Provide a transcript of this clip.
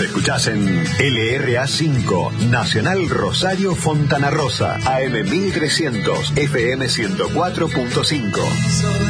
escuchás en LRA5, Nacional Rosario Fontana Rosa, AM 1300, FM 104.5.